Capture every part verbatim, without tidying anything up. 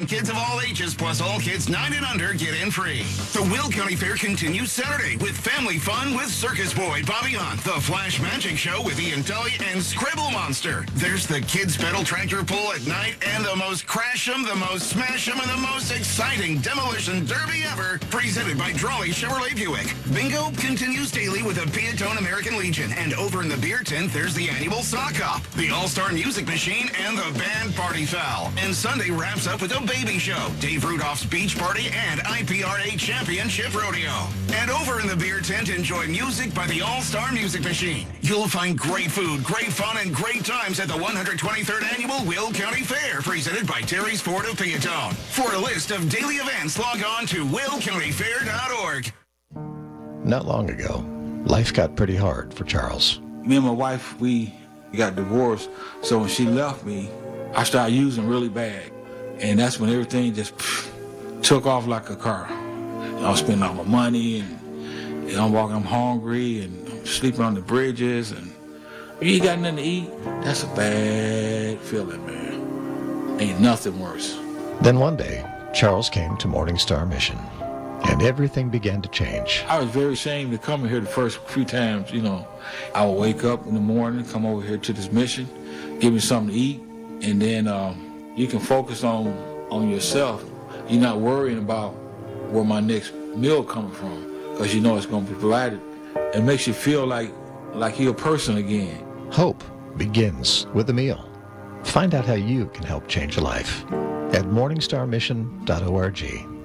and kids of all ages, plus all kids nine and under, get in free. The Will County Fair continues Saturday with family fun with Circus Boy, Bobby Hunt, the Flash Magic Show with Ian Tully, and Scribble Monster. There's the kids pedal tractor pull at night, and the most crash 'em, the most smash 'em, and the most exciting demolition derby ever, presented by Drawley Chevrolet Buick. Bingo continues daily with a Peatone American Legion, and over in the beer tent, there's the annual sock up, the All-Star Music Machine, and the Band Party Foul. And Sunday wraps up with a baby show, Dave Rudolph's Beach Party, and I P R A Championship Rodeo. And over in the beer tent, enjoy music by the All-Star Music Machine. You'll find great food, great fun, and great times at the one hundred twenty-third Annual Will County Fair, presented by Terry's Ford of Peatone. For a list of daily events, log on to will county fair dot org. Not long ago, life got pretty hard for Charles. Me and my wife, we got divorced, so when she left me, I started using really bad. And that's when everything just pff, took off like a car. I was spending all my money, and, and I'm walking, I'm hungry, and I'm sleeping on the bridges, and you ain't got nothing to eat. That's a bad feeling, man. Ain't nothing worse. Then one day, Charles came to Morning Star Mission, and everything began to change. I was very ashamed to come here the first few times, you know. I would wake up in the morning, come over here to this mission, give me something to eat, and then um, you can focus on, on yourself. You're not worrying about where my next meal coming from, because you know it's going to be provided. It makes you feel like, like you're a person again. Hope begins with a meal. Find out how you can help change a life at morning star mission dot org.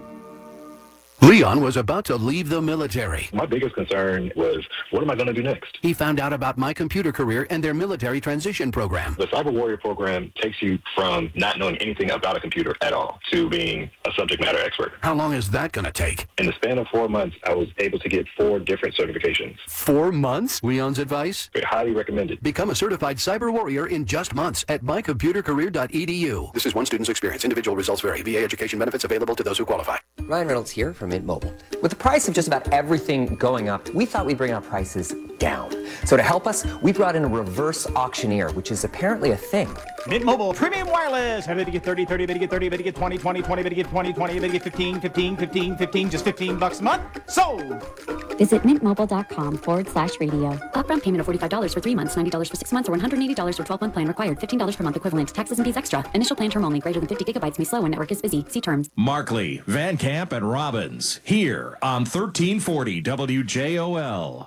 Leon was about to leave the military. My biggest concern was, what am I going to do next? He found out about My Computer Career and their military transition program. The Cyber Warrior program takes you from not knowing anything about a computer at all to being a subject matter expert. How long is that going to take? In the span of four months, I was able to get four different certifications. Four months? Leon's advice? Highly recommended. Become a certified cyber warrior in just months at my computer career dot e d u. This is one student's experience. Individual results vary. V A education benefits available to those who qualify. Ryan Reynolds here from Mint Mobile. With the price of just about everything going up, we thought we'd bring our prices down. So to help us, we brought in a reverse auctioneer, which is apparently a thing. Mint Mobile Premium Wireless. How did you get thirty, thirty, did you get thirty, did you get twenty, twenty, twenty, did you get twenty, twenty, did you get fifteen, fifteen, fifteen, fifteen, just fifteen bucks a month? Sold! Visit mintmobile.com forward slash radio. Upfront payment of forty-five dollars for three months, ninety dollars for six months, or one hundred eighty dollars for twelve-month plan required. fifteen dollars per month equivalent. Taxes and fees extra. Initial plan term only. Greater than fifty gigabytes may slow when network is busy. See terms. Markley, Van Camp, and Robbins here on thirteen forty W J O L.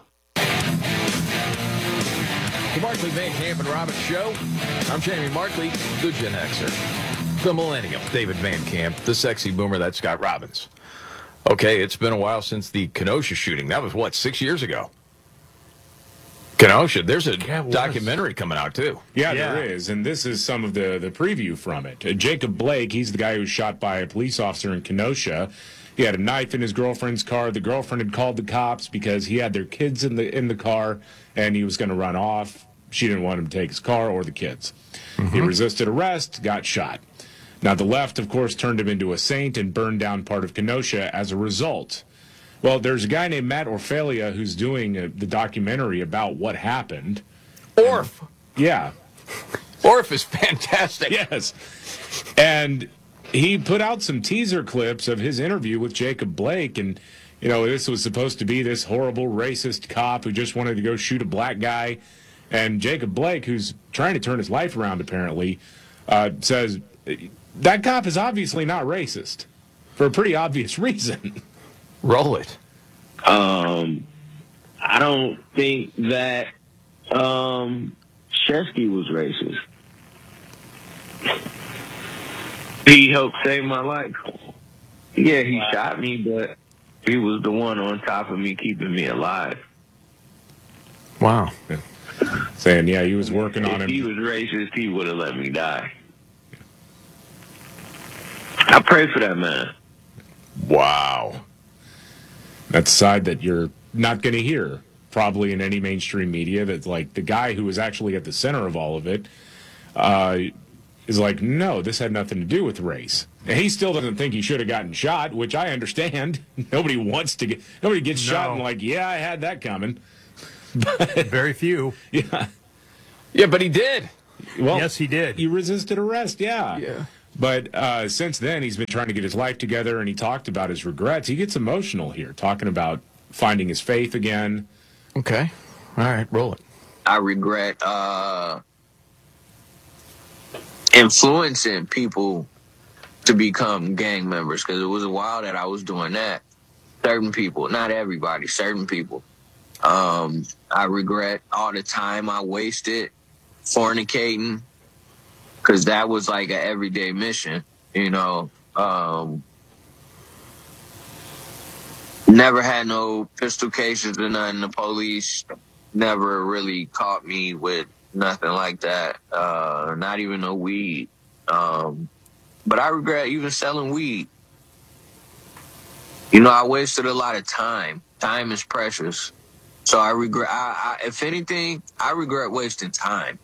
The Markley, Van Camp, and Robbins Show. I'm Jamie Markley, the Gen Xer. The Millennium, David Van Camp. The sexy boomer, that's Scott Robbins. Okay, it's been a while since the Kenosha shooting. That was, what, six years ago? Kenosha, there's a documentary coming out, too. Yeah, yeah, there is, and this is some of the, the preview from it. Uh, Jacob Blake, he's the guy who was shot by a police officer in Kenosha. He had a knife in his girlfriend's car. The girlfriend had called the cops because he had their kids in the in the car, and he was going to run off. She didn't want him to take his car or the kids. Mm-hmm. He resisted arrest, got shot. Now, the left, of course, turned him into a saint and burned down part of Kenosha as a result. Well, there's a guy named Matt Orfalea who's doing a, the documentary about what happened. Orf. And, yeah. Orf is fantastic. Yes. And he put out some teaser clips of his interview with Jacob Blake, and, you know, this was supposed to be this horrible racist cop who just wanted to go shoot a black guy. And Jacob Blake, who's trying to turn his life around, apparently, uh, says that cop is obviously not racist for a pretty obvious reason. Roll it. Um, I don't think that um, Shesky was racist. He helped save my life. Yeah, he wow. shot me, but he was the one on top of me keeping me alive. Wow. Yeah. Saying, yeah, he was working if on him. If he was racist, he would have let me die. I pray for that man. Wow. That's a side that you're not going to hear probably in any mainstream media. That's like the guy who was actually at the center of all of it uh, is like, no, this had nothing to do with race. And he still doesn't think he should have gotten shot, which I understand. Nobody wants to get, nobody gets no. shot and like, yeah, I had that coming. But, very few. Yeah. Yeah, but he did. Well, yes, he did. He resisted arrest, yeah. Yeah. But uh, since then, he's been trying to get his life together, and he talked about his regrets. He gets emotional here, talking about finding his faith again. Okay. All right, roll it. I regret uh, influencing people to become gang members, because it was a while that I was doing that. Certain people, not everybody, certain people. Um, I regret all the time I wasted fornicating, because that was like an everyday mission, you know. Um, never had no pistol cases or nothing. The police never really caught me with nothing like that, uh, not even no weed. Um, but I regret even selling weed. You know, I wasted a lot of time. Time is precious. So I regret, I, I, if anything, I regret wasting time.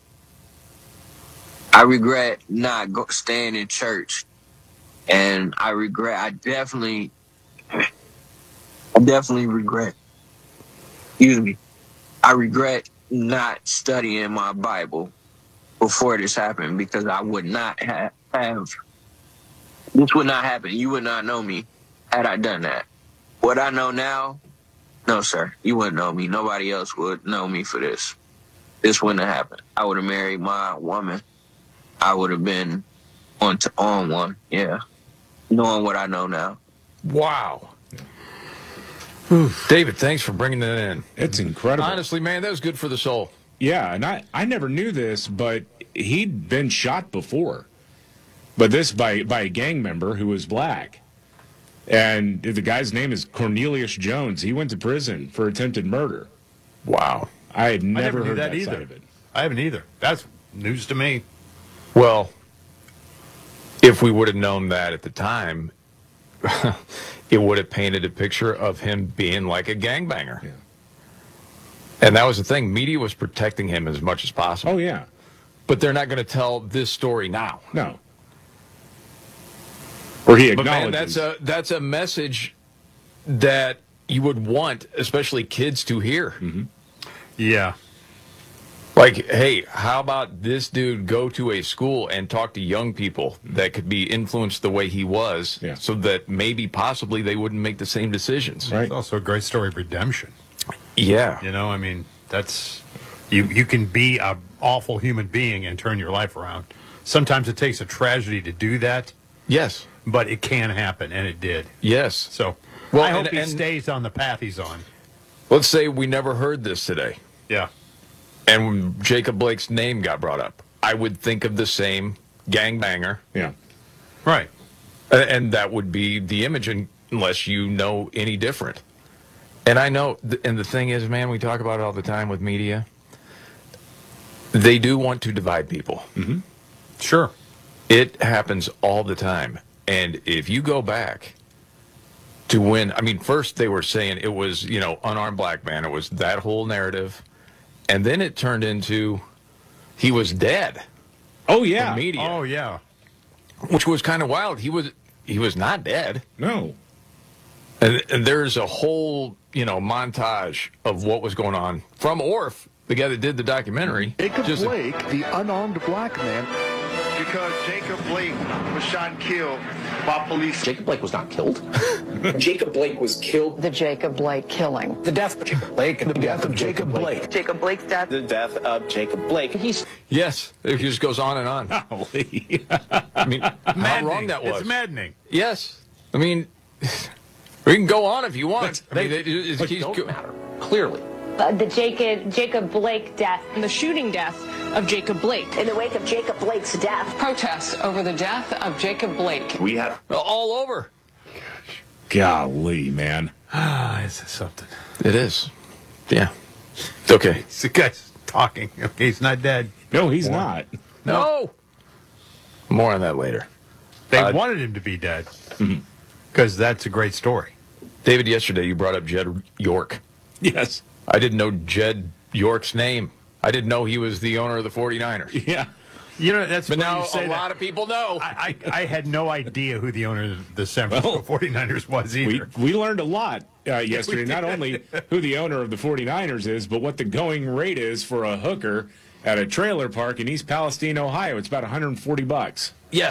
I regret not go, staying in church. And I regret, I definitely, I definitely regret, excuse me, I regret not studying my Bible before this happened, because I would not have, have, this would not happen. You would not know me had I done that. What I know now, no, sir, you wouldn't know me. Nobody else would know me for this. This wouldn't have happened. I would have married my woman. I would have been on to on one, yeah, knowing what I know now. Wow. David, thanks for bringing that in. It's incredible. Honestly, man, that was good for the soul. Yeah, and I, I never knew this, but he'd been shot before. But this by, by a gang member who was black. And the guy's name is Cornelius Jones. He went to prison for attempted murder. Wow. I had never, I never knew heard that, that either. side of it. I haven't either. That's news to me. Well, if we would have known that at the time, it would have painted a picture of him being like a gangbanger. Yeah. And that was the thing. Media was protecting him as much as possible. Oh, yeah. But they're not going to tell this story now. No. Or he But man, acknowledges. that's a that's a message that you would want, especially kids, to hear. Mm-hmm. Yeah. Like, hey, how about this dude go to a school and talk to young people that could be influenced the way he was, Yeah. so that maybe possibly they wouldn't make the same decisions. Right. It's also a great story of redemption. Yeah. You know, I mean, that's you you can be an awful human being and turn your life around. Sometimes it takes a tragedy to do that. Yes. But it can happen, and it did. Yes. So Well, I hope and- he and- stays on the path he's on. Let's say we never heard this today, Yeah. and when Jacob Blake's name got brought up, I would think of the same gangbanger. Yeah. Right. And, and that would be the image, un- unless you know any different. And I know, th- and the thing is, man, we talk about it all the time with media. They do want to divide people. Mm-hmm. Sure. It happens all the time. And if you go back to when, I mean, first they were saying it was, you know, unarmed black man. It was that whole narrative. And then it turned into he was dead. Oh, yeah. In media. Oh, yeah. Which was kind of wild. He was he was not dead. No. And, and there's a whole, you know, montage of what was going on from Orf, the guy that did the documentary. Jacob Just a- Blake, the unarmed black man. Because Jacob Blake was shot and killed by police. Jacob Blake was not killed. Jacob Blake was killed. The Jacob Blake killing. The death of Jacob Blake. The death of Jacob Blake. Jacob Blake's death. The death of Jacob Blake. He's Yes, it just goes on and on. Golly. I mean, how wrong that was. It's maddening. Yes. I mean, we can go on if you want. I mean, it, it, it but keeps don't go- matter. Clearly. Uh, the Jacob, Jacob Blake death, and the shooting death of Jacob Blake. In the wake of Jacob Blake's death. Protests over the death of Jacob Blake. We have all over. Golly, man. Ah, it's something. It is. Yeah. Okay. The guy's talking. Okay, he's not dead. No, he's More. not. No. More on that later. They Uh, wanted him to be dead because that's a great story. David, yesterday you brought up Jed York. Yes. I didn't know Jed York's name. I didn't know he was the owner of the forty-niners. Yeah. You know, that's But funny now you say a that. lot of people know. I, I, I had no idea who the owner of the San Francisco Well, forty-niners was We, either. we learned a lot uh, yesterday. We Not did. only who the owner of the forty-niners is, but what the going rate is for a hooker at a trailer park in East Palestine, Ohio. It's about one hundred forty bucks. Yes.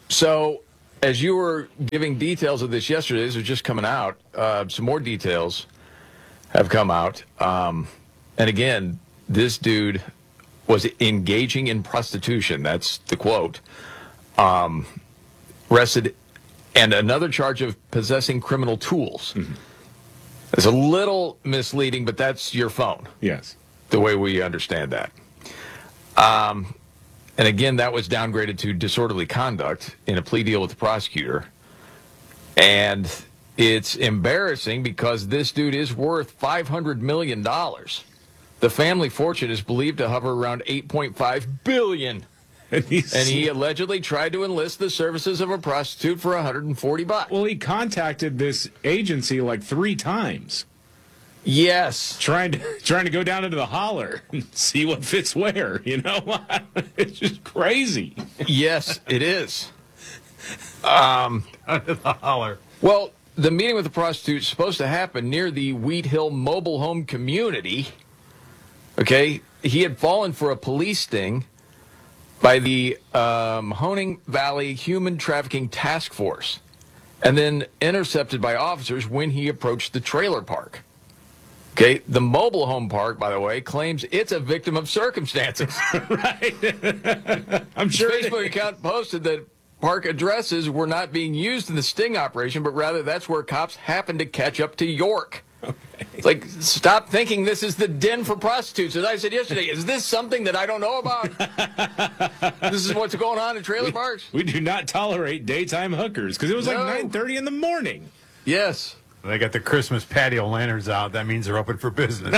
So, as you were giving details of this yesterday, these are just coming out. Uh, some more details have come out. Um, and again, this dude was engaging in prostitution. That's the quote. Um, arrested, and another charge of possessing criminal tools. Mm-hmm. It's a little misleading, but that's your phone. Yes. The way we understand that. Um, and again, that was downgraded to disorderly conduct in a plea deal with the prosecutor. And it's embarrassing because this dude is worth five hundred million dollars. The family fortune is believed to hover around eight point five billion dollars. And, and he allegedly tried to enlist the services of a prostitute for one hundred forty bucks. Well, he contacted this agency like three times. Yes. Trying to trying to go down into the holler and see what fits where, you know? It's just crazy. Yes, it is. Um, under the holler. Well, the meeting with the prostitute is supposed to happen near the Wheat Hill mobile home community. Okay? He had fallen for a police sting by the um, Honing Valley Human Trafficking Task Force, and then intercepted by officers when he approached the trailer park. Okay, the mobile home park, by the way, claims it's a victim of circumstances. Right. I'm sure His Facebook account posted that park addresses were not being used in the sting operation, but rather that's where cops happened to catch up to York. Okay. It's like, stop thinking this is the den for prostitutes. As I said yesterday, is this something that I don't know about? This is what's going on in trailer we, parks? We do not tolerate daytime hookers, because it was No. like nine thirty in the morning. Yes. They got the Christmas patio lanterns out. That means they're open for business.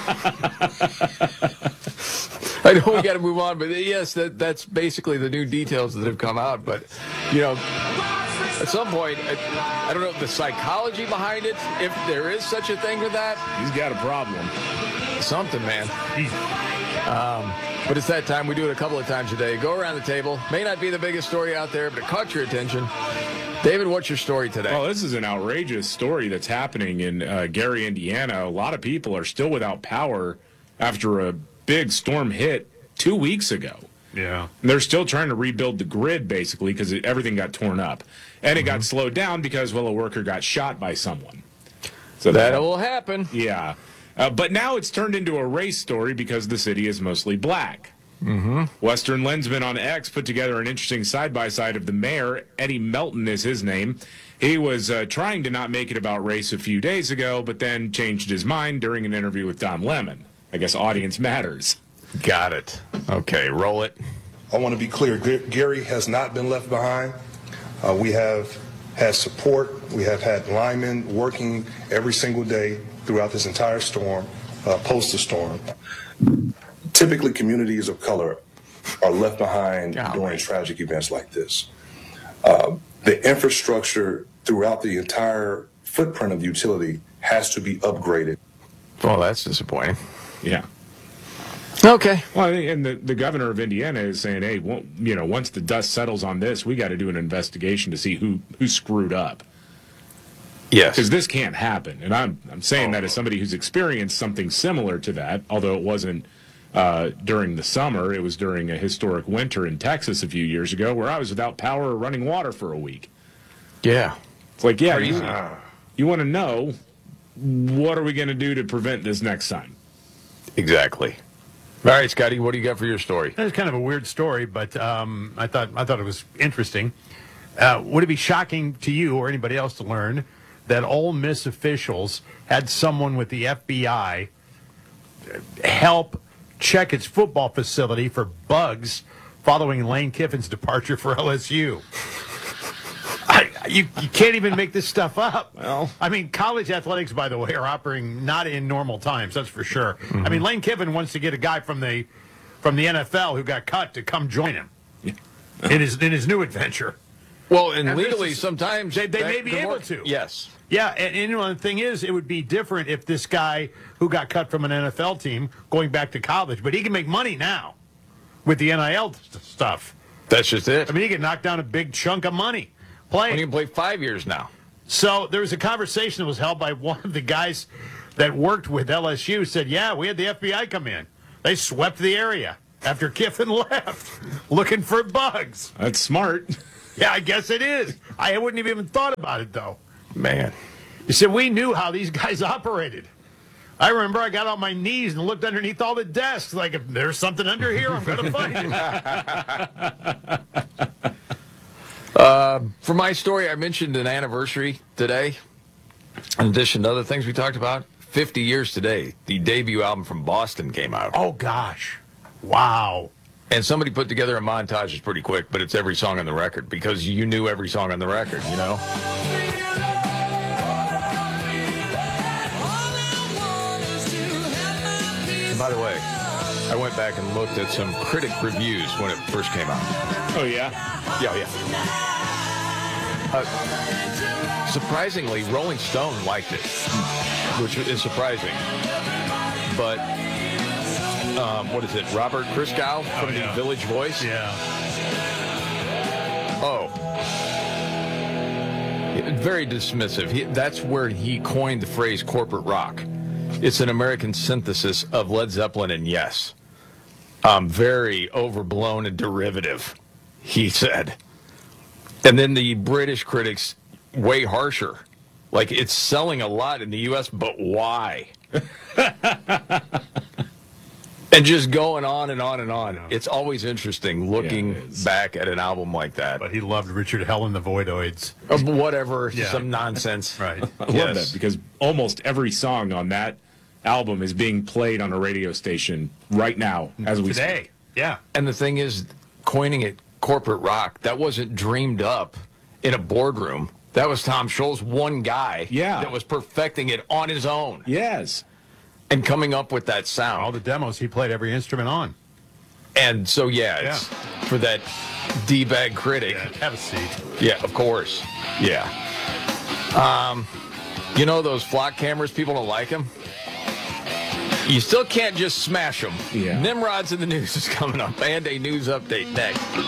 I know we got to move on, but yes, that that's basically the new details that have come out. But, you know, at some point, I, I don't know the psychology behind it, if there is such a thing with that. He's got a problem. Something, man. Um, but it's that time. We do it a couple of times a day. Go around the table. May not be the biggest story out there, but it caught your attention. David, what's your story today? Well, this is an outrageous story that's happening in uh, Gary, Indiana. A lot of people are still without power after a big storm hit two weeks ago. Yeah. And they're still trying to rebuild the grid, basically, because everything got torn up. And it Mm-hmm. got slowed down because, well, a worker got shot by someone. So that will happen. Yeah. Uh, but now it's turned into a race story because the city is mostly black. Mm-hmm. Western Lensman on X put together an interesting side-by-side of the mayor. Eddie Melton is his name. He was uh, trying to not make it about race a few days ago, but then changed his mind during an interview with Don Lemon. I guess audience matters. Got it. Okay, roll it. I want to be clear. G- Gary has not been left behind. Uh, we have had support. We have had linemen working every single day throughout this entire storm, uh, post the storm. Typically, communities of color are left behind Oh, during tragic events like this. Uh, the infrastructure throughout the entire footprint of utility has to be upgraded. Well, that's disappointing. Yeah. Okay. Well, and the, the governor of Indiana is saying, hey, well, you know, once the dust settles on this, we got to do an investigation to see who, who screwed up. Yes. Because this can't happen. And I'm, I'm saying oh. that as somebody who's experienced something similar to that, although it wasn't uh, during the summer. It was during a historic winter in Texas a few years ago where I was without power or running water for a week. Yeah. It's like, yeah, you, you want to know, what are we going to do to prevent this next time? Exactly. All right, Scotty, what do you got for your story? That's kind of a weird story, but um, I thought I thought it was interesting. Uh, would it be shocking to you or anybody else to learn that Ole Miss officials had someone with the F B I help check its football facility for bugs following Lane Kiffin's departure for L S U? I, you, you can't even make this stuff up. Well, I mean, college athletics, by the way, are operating not in normal times. That's for sure. Mm-hmm. I mean, Lane Kiffin wants to get a guy from the from the N F L who got cut to come join him yeah. in his in his new adventure. Well, and, And legally, is, sometimes they, they that may be could able work. to. Yes. Yeah, and, and you know, the thing is, it would be different if this guy who got cut from an N F L team going back to college, but he can make money now with the N I L stuff. That's just it. I mean, he can knock down a big chunk of money playing. He can play five years now. So there was a conversation that was held by one of the guys that worked with L S U. Said, yeah, we had the F B I come in. They swept the area after Kiffin left, looking for bugs. That's smart. Yeah, I guess it is. I wouldn't have even thought about it, though. Man. You said we knew how these guys operated. I remember I got on my knees and looked underneath all the desks. Like, if there's something under here, I'm going to find it. uh, for my story, I mentioned an anniversary today. In addition to other things we talked about, fifty years today, the debut album from Boston came out. Oh, gosh. Wow. And somebody put together a montage. It's pretty quick, but it's every song on the record because you knew every song on the record, you know? And by the way, I went back and looked at some critic reviews when it first came out. Oh, yeah? Yeah, yeah. Uh, surprisingly, Rolling Stone liked it, which is surprising. But, um, what is it, Robert Christgau from oh, yeah. the Village Voice? Yeah. Oh. Very dismissive. He, that's where he coined the phrase corporate rock. It's an American synthesis of Led Zeppelin and Yes. Um, very overblown and derivative, he said. And then the British critics, way harsher. Like, it's selling a lot in the U S, but why? And just going on and on and on. It's always interesting looking yeah, back at an album like that. But he loved Richard Hell and the Voidoids. Or whatever, yeah. some nonsense. Right. I love yes. that because almost every song on that album is being played on a radio station right now as we Today. speak. Yeah. And the thing is, coining it corporate rock, that wasn't dreamed up in a boardroom. That was Tom Scholz, one guy yeah. that was perfecting it on his own. Yes. And coming up with that sound. All the demos, he played every instrument on. And so, yeah, yeah. it's for that D-bag critic. Yeah, have a seat. Yeah, of course. Yeah. Um, you know those flock cameras, people don't like them? You still can't just smash them. Yeah. Nimrod's in the News is coming up, and a news update next.